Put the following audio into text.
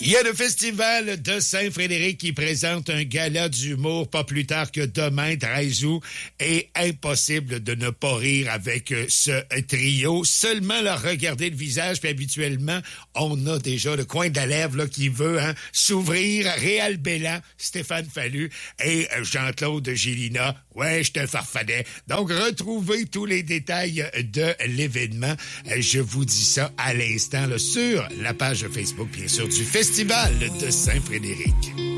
Il y a le Festival de Saint-Frédéric qui présente un gala d'humour pas plus tard que demain, 13 août. Et impossible de ne pas rire avec ce trio. Seulement leur regarder le visage, puis habituellement, on a déjà le coin de la lèvre là, qui veut s'ouvrir. Réal Bélan, Stéphane Fallu et Jean-Claude Gélina. Ouais, je te farfadais. Donc, retrouvez tous les détails de l'événement. Je vous dis ça à l'instant là, sur la page Facebook, bien sûr, du Festival de Saint-Frédéric.